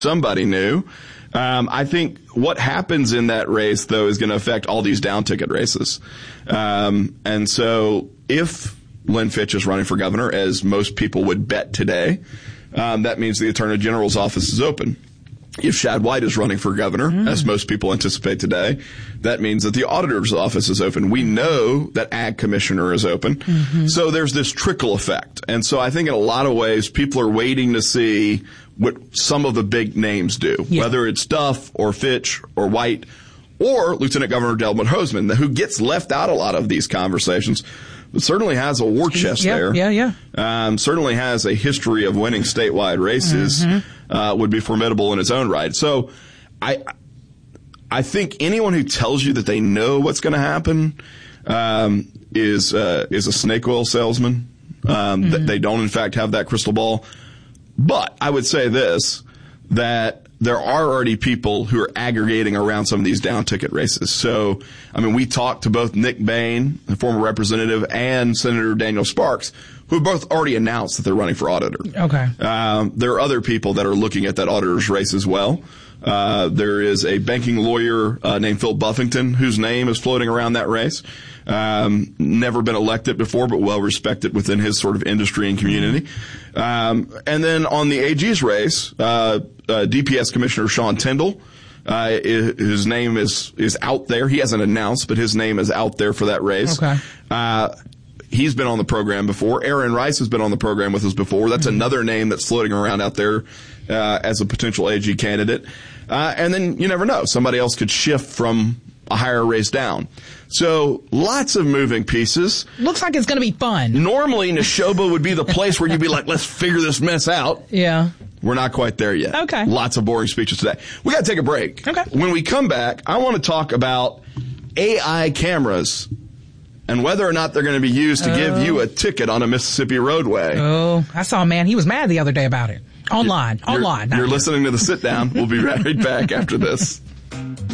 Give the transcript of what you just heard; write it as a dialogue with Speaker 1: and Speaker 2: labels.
Speaker 1: somebody new. I think what happens in that race, though, is going to affect all these down ticket races. And so if Lynn Fitch is running for governor, as most people would bet today, that means the Attorney General's office is open. If Shad White is running for governor, as most people anticipate today, that means that the auditor's office is open. We know that ag commissioner is open. So there's this trickle effect. And so I think in a lot of ways, people are waiting to see what some of the big names do, whether it's Duff or Fitch or White or Lieutenant Governor Delbert Hosemann, who gets left out a lot of these conversations, but certainly has a war chest there. Certainly has a history of winning statewide races, would be formidable in its own right. So I think anyone who tells you that they know what's going to happen is a snake oil salesman. That they don't, in fact, have that crystal ball. But I would say this, that there are already people who are aggregating around some of these down ticket races. So, I mean, we talked to both Nick Bain, the former representative, and Senator Daniel Sparks, who have both already announced that they're running for auditor.
Speaker 2: Okay.
Speaker 1: There are other people that are looking at that auditor's race as well. There is a banking lawyer named Phil Buffington whose name is floating around that race. Never been elected before, but well respected within his sort of industry and community. And then on the AG's race, DPS Commissioner Sean Tindall, his name is out there. He hasn't announced, but his name is out there for that race.
Speaker 2: Okay.
Speaker 1: He's been on the program before. Aaron Rice has been on the program with us before. That's another name that's floating around out there as a potential AG candidate. And then you never know. Somebody else could shift from a higher race down. So lots of moving pieces.
Speaker 2: Looks like it's going to be fun.
Speaker 1: Normally, Neshoba would be the place where you'd be like, let's figure this mess out.
Speaker 2: Yeah.
Speaker 1: We're not quite there yet.
Speaker 2: Okay.
Speaker 1: Lots of boring speeches today. We got to take a break.
Speaker 2: Okay.
Speaker 1: When we come back, I want to talk about AI cameras and whether or not they're going to be used to give you a ticket on a Mississippi roadway.
Speaker 2: Oh, I saw a man. He was mad the other day about it. Online.
Speaker 1: You're listening to The Sit Down. We'll be right back after this.